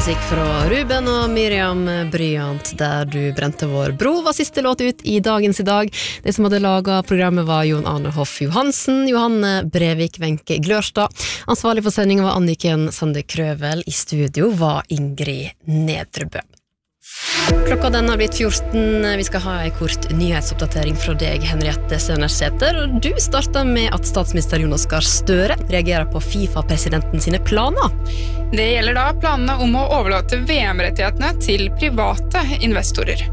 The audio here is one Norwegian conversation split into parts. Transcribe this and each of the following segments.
musikk fra Ruben og Miriam Bryant, der du brente vår bro, var siste låt ut i Dagens i dag. Det som hadde laget programmet var Jon Arne Hoff Johansen, Johanne Brevik, Wenche Glørstad. Ansvarlig for sendingen var Anniken Sande Krøvel. I studio var Ingrid Nedrebø. Klokka den har blitt 14. Vi skal ha en kort nyhetsoppdatering fra deg, Henriette Sønersæter. Du starter med at statsminister Jonas Gahr Støre reagerer på FIFA-presidenten sine planer. Det gjelder da planene om å overlate VM-rettighetene til private investorer.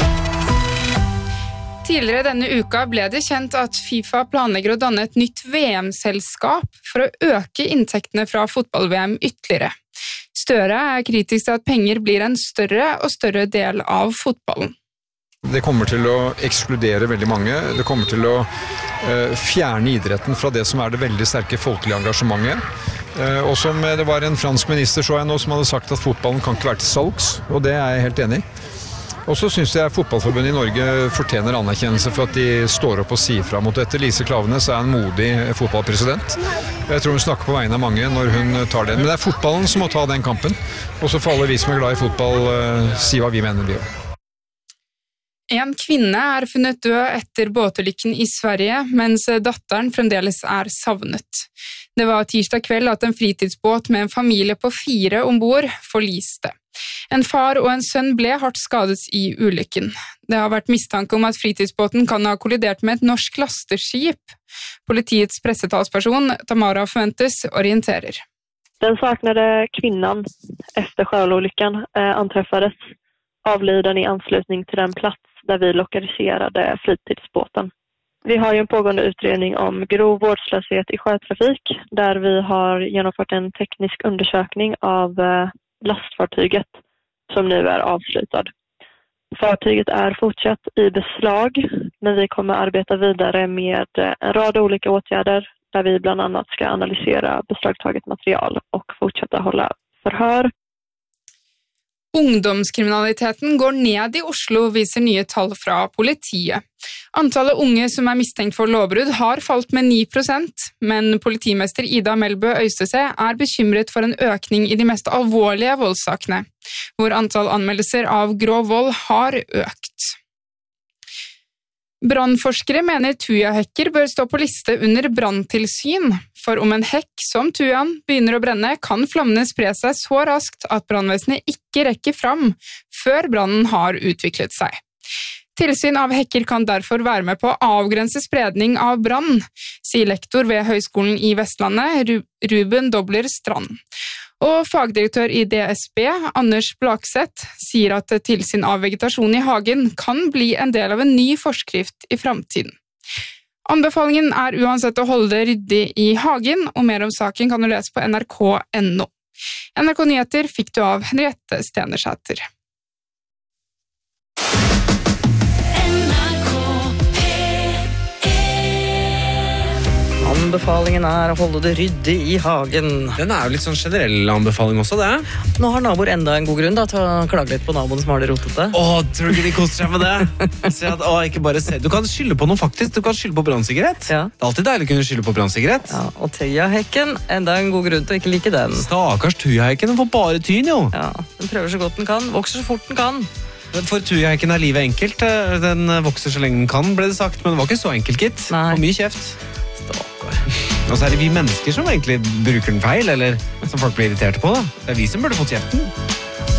Tidligere denne uka ble det kjent at FIFA planlegger å danne et nytt VM-selskap for å øke inntektene fra fotball-VM ytterligere. Støre er kritisk til at penger blir en større og større del av fotballen. Det kommer til å ekskludere veldig mange. Det kommer til å fjerne idretten fra det som er det veldig sterke folkelige engasjementet. Og som det var en fransk minister så jeg nå som hadde sagt at fotballen kan ikke være til salgs, og det er jeg helt enig i. Og så synes jeg Fotballforbundet i Norge fortjener anerkjennelse for at de står opp og sier fra mot dette. Lise Klaveness er en modig fotballpresident. Jeg tror hun snakker på vegne av mange når hun tar den. Men det er fotballen som må ta den kampen. Og så får alle vi som er glad i fotball si hva vi mener vi gjør. En kvinne er funnet død etter båtulykken i Sverige, mens datteren fremdeles er savnet. Det var tirsdag kveld at en fritidsbåt med en familie på 4 ombord forliste. En far og en sønn ble hardt skadet i ulykken. Det har vært mistanke om at fritidsbåten kan ha kollidert med et norsk lasteskip. Politiets pressetalsperson Tamara Fuentes orienterer. Den saknade kvinnan efter sjöolyckan anträffades avliden i anslutning till den plats där vi lokaliserade fritidsbåten. Vi har ju en pågående utredning om grov vårdslöshet i sjötrafik där vi har genomfört en teknisk undersökning av lastfartyget som nu är avslutad. Fartyget är fortsatt i beslag, men vi kommer arbeta vidare med en rad olika åtgärder där vi bland annat ska analysera beslagtaget material och fortsätta hålla förhör. Ungdomskriminaliteten går ned i Oslo, viser nye tall fra politiet. Antallet unge som er mistenkt for lovbrudd har falt med 9%, men politimester Ida Melbø Øystese er bekymret for en økning i de mest alvorlige voldssakene, hvor antall anmeldelser av grov vold har økt. Brannforskere mener tujahekker bør stå på liste under branntilsyn, for om en hekk som tujaen begynner å brenne, kan flammene spre seg så raskt at brannvesenet ikke rekker fram før brannen har utviklet seg. Tilsyn av hekker kan derfor være med på å avgrense spredning av brann, sier lektor ved Høgskolen i Vestlandet, Ruben Dobler Strand. Og fagdirektør i DSB, Anders Blakseth, sier at tilsyn av vegetasjon i hagen kan bli en del av en ny forskrift i fremtiden. Anbefalingen er uansett å holde det ryddig i hagen, og mer om saken kan du lese på nrk.no. NRK Nyheter fikk du av Henriette Stenersæter. Anbefalingen er å holde det ryddig i hagen. Den er jo litt sånn generell anbefaling også, det. Nå har naboer enda en god grunn til å klage litt på naboen som har det rotete. Tror du ikke de koster seg med det? Ikke bare se. Du kan skylde på noe faktisk. Du kan skylde på brannsikkerhet. Ja. Det er alltid deilig å kunne skylde på brannsikkerhet. Ja, og Tøyahekken, enda en god grunn til å ikke like den. Stakkars Tøyahekken, den får bare tyn, jo. Ja, den prøver så godt den kan, vokser så fort den kan. For Tøyahekken er livet enkelt. Den vokser så lenge den kan, ble det sagt. Men det var ikke så enkelt, gitt. Nei. Og mye kjeft. Og så er det vi mennesker som egentlig bruker den feil, eller som folk blir irriterte på. Da. Det er vi som burde fått kjeften.